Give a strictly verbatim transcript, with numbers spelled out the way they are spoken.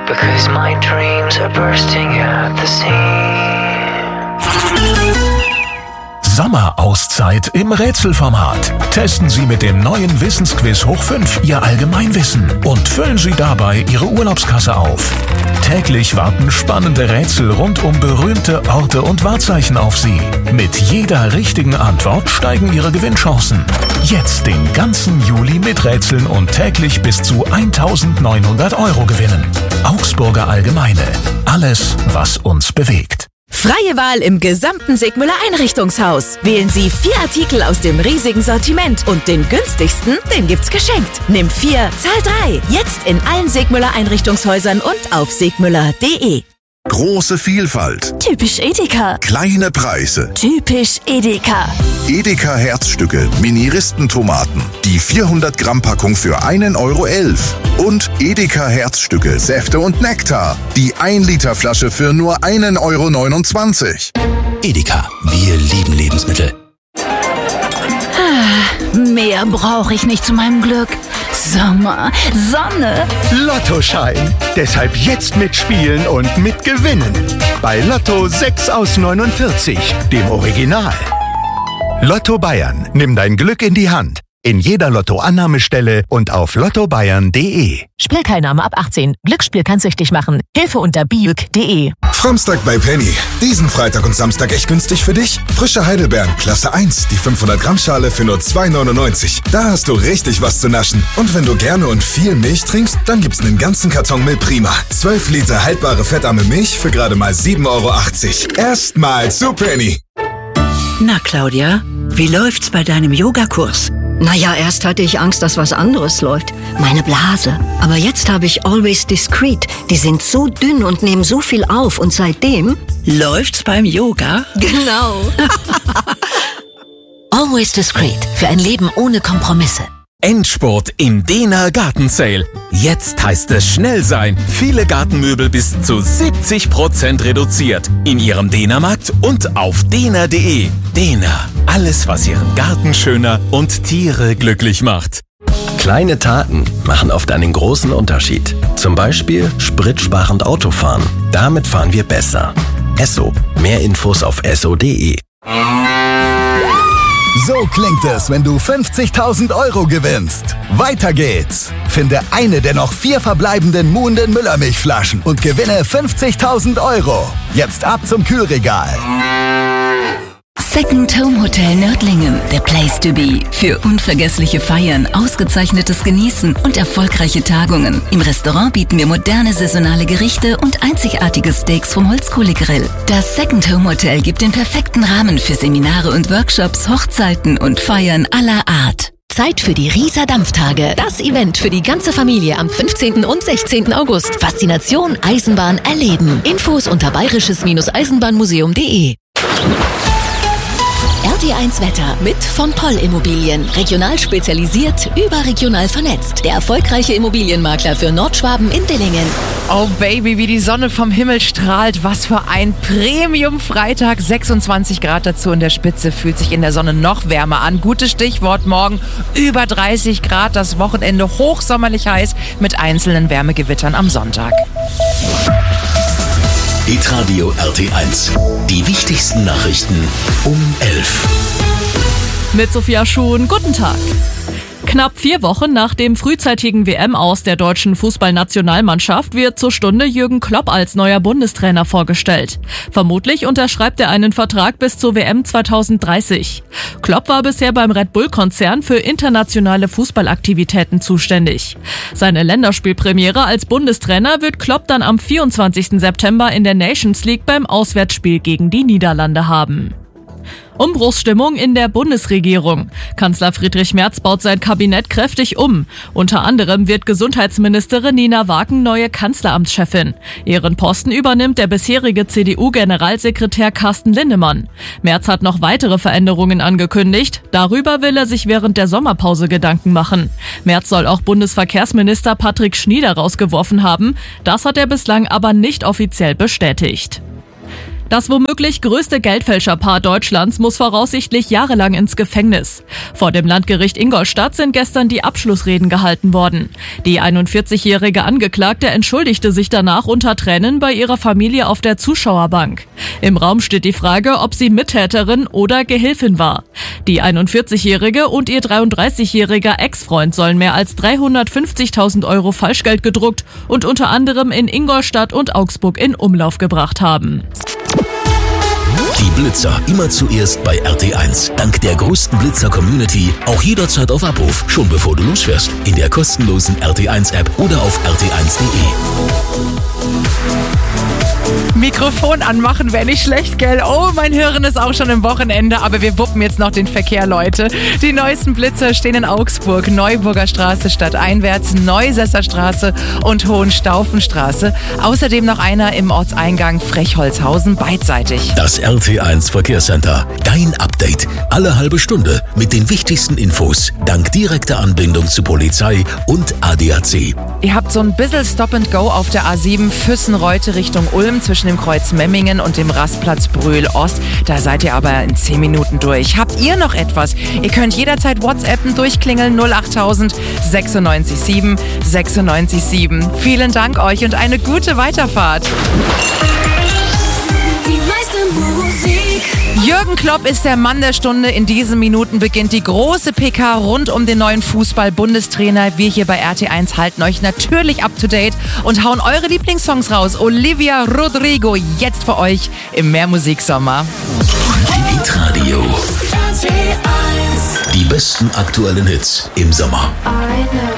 because my dreams are bursting at the seams. Sommerauszeit im Rätselformat. Testen Sie mit dem neuen Wissensquiz Hoch fünf Ihr Allgemeinwissen und füllen Sie dabei Ihre Urlaubskasse auf. Täglich warten spannende Rätsel rund um berühmte Orte und Wahrzeichen auf Sie. Mit jeder richtigen Antwort steigen Ihre Gewinnchancen. Jetzt den ganzen Juli miträtseln und täglich bis zu eintausendneunhundert Euro gewinnen. Augsburger Allgemeine. Alles, was uns bewegt. Freie Wahl im gesamten Sigmüller Einrichtungshaus. Wählen Sie vier Artikel aus dem riesigen Sortiment und den günstigsten, den gibt's geschenkt. Nimm vier, zahl drei. Jetzt in allen Sigmüller Einrichtungshäusern und auf sigmüller punkt de. Große Vielfalt. Typisch Edeka. Kleine Preise. Typisch Edeka. Edeka Herzstücke, Mini-Ristentomaten. Die vierhundert Gramm Packung für einen Euro elf. Und Edeka Herzstücke, Säfte und Nektar. Die ein Liter Flasche für nur einen Euro neunundzwanzig. Edeka, wir lieben Lebensmittel. Mehr brauche ich nicht zu meinem Glück. Sommer, Sonne. Lottoschein. Deshalb jetzt mitspielen und mitgewinnen. Bei Lotto sechs aus neunundvierzig, dem Original. Lotto Bayern, nimm dein Glück in die Hand. In jeder Lotto-Annahmestelle und auf lotto bayern punkt de. Spielteilnahme ab achtzehn. Glücksspiel kann süchtig machen. Hilfe unter biuk punkt de. Framstag bei Penny. Diesen Freitag und Samstag echt günstig für dich? Frische Heidelbeeren, Klasse eins, die fünfhundert Gramm Schale für nur zwei neunundneunzig. Da hast du richtig was zu naschen. Und wenn du gerne und viel Milch trinkst, dann gibt's einen ganzen Karton Milch Prima. zwölf Liter haltbare fettarme Milch für gerade mal sieben Euro achtzig. Erstmal zu Penny. Na Claudia, wie läuft's bei deinem Yogakurs? Naja, erst hatte ich Angst, dass was anderes läuft. Meine Blase. Aber jetzt habe ich Always Discreet. Die sind so dünn und nehmen so viel auf. Und seitdem... Läuft's beim Yoga? Genau. Always Discreet. Für ein Leben ohne Kompromisse. Endspurt im Dena Garten Sale. Jetzt heißt es schnell sein. Viele Gartenmöbel bis zu siebzig Prozent reduziert. In Ihrem Dena-Markt und auf dena punkt de. Dena. Alles, was Ihren Garten schöner und Tiere glücklich macht. Kleine Taten machen oft einen großen Unterschied. Zum Beispiel spritsparend Autofahren. Damit fahren wir besser. Esso. Mehr Infos auf esso punkt de. So klingt es, wenn du fünfzigtausend Euro gewinnst. Weiter geht's. Finde eine der noch vier verbleibenden muhenden Müllermilchflaschen und gewinne fünfzigtausend Euro. Jetzt ab zum Kühlregal. Second Home Hotel Nördlingen, the place to be. Für unvergessliche Feiern, ausgezeichnetes Genießen und erfolgreiche Tagungen. Im Restaurant bieten wir moderne saisonale Gerichte und einzigartige Steaks vom Holzkohlegrill. Das Second Home Hotel gibt den perfekten Rahmen für Seminare und Workshops, Hochzeiten und Feiern aller Art. Zeit für die Rieser Dampftage. Das Event für die ganze Familie am fünfzehnten und sechzehnten August. Faszination Eisenbahn erleben. Infos unter bayerisches-eisenbahnmuseum punkt de. R T eins Wetter mit von Poll Immobilien. Regional spezialisiert, überregional vernetzt. Der erfolgreiche Immobilienmakler für Nordschwaben in Dillingen. Oh Baby, wie die Sonne vom Himmel strahlt. Was für ein Premium-Freitag. sechsundzwanzig Grad dazu in der Spitze. Fühlt sich in der Sonne noch wärmer an. Gutes Stichwort morgen. Über dreißig Grad. Das Wochenende hochsommerlich heiß mit einzelnen Wärmegewittern am Sonntag. Hitradio R T eins. Die wichtigsten Nachrichten um elf. Mit Sophia Schuhn, guten Tag. Knapp vier Wochen nach dem frühzeitigen W M-Aus der deutschen Fußballnationalmannschaft wird zur Stunde Jürgen Klopp als neuer Bundestrainer vorgestellt. Vermutlich unterschreibt er einen Vertrag bis zur W M zweitausenddreißig. Klopp war bisher beim Red Bull-Konzern für internationale Fußballaktivitäten zuständig. Seine Länderspielpremiere als Bundestrainer wird Klopp dann am vierundzwanzigsten September in der Nations League beim Auswärtsspiel gegen die Niederlande haben. Umbruchsstimmung in der Bundesregierung. Kanzler Friedrich Merz baut sein Kabinett kräftig um. Unter anderem wird Gesundheitsministerin Nina Wagen neue Kanzleramtschefin. Ihren Posten übernimmt der bisherige C D U-Generalsekretär Carsten Linnemann. Merz hat noch weitere Veränderungen angekündigt. Darüber will er sich während der Sommerpause Gedanken machen. Merz soll auch Bundesverkehrsminister Patrick Schnieder rausgeworfen haben. Das hat er bislang aber nicht offiziell bestätigt. Das womöglich größte Geldfälscherpaar Deutschlands muss voraussichtlich jahrelang ins Gefängnis. Vor dem Landgericht Ingolstadt sind gestern die Abschlussreden gehalten worden. Die einundvierzigjährige Angeklagte entschuldigte sich danach unter Tränen bei ihrer Familie auf der Zuschauerbank. Im Raum steht die Frage, ob sie Mittäterin oder Gehilfin war. Die einundvierzigjährige und ihr dreiunddreißigjähriger Ex-Freund sollen mehr als dreihundertfünfzigtausend Euro Falschgeld gedruckt und unter anderem in Ingolstadt und Augsburg in Umlauf gebracht haben. Die Blitzer immer zuerst bei R T eins. Dank der größten Blitzer-Community auch jederzeit auf Abruf, schon bevor du losfährst. In der kostenlosen R T eins App oder auf r t eins punkt de. Mikrofon anmachen wäre nicht schlecht, gell? Oh, mein Hirn ist auch schon im Wochenende, aber wir wuppen jetzt noch den Verkehr, Leute. Die neuesten Blitzer stehen in Augsburg, Neuburger Straße stadteinwärts, Neusesser Straße und Hohenstaufenstraße. Außerdem noch einer im Ortseingang Frechholzhausen beidseitig. Das R T eins Verkehrscenter. Dein Update. Alle halbe Stunde mit den wichtigsten Infos. Dank direkter Anbindung zu Polizei und A D A C. Ihr habt so ein bisschen Stop and Go auf der A sieben Füssen-Reute Richtung Ulm zwischen dem Kreuz Memmingen und dem Rastplatz Brühl-Ost. Da seid ihr aber in zehn Minuten durch. Habt ihr noch etwas? Ihr könnt jederzeit WhatsAppen durchklingeln null achttausend sechsundneunzig sieben sechsundneunzig sieben. Vielen Dank euch und eine gute Weiterfahrt. Die meiste Musik. Jürgen Klopp ist der Mann der Stunde. In diesen Minuten beginnt die große P K rund um den neuen Fußball-Bundestrainer. Wir hier bei R T eins halten euch natürlich up to date und hauen eure Lieblingssongs raus. Olivia Rodrigo jetzt für euch im Mehrmusik-Sommer. Hitradio. Die besten aktuellen Hits im Sommer.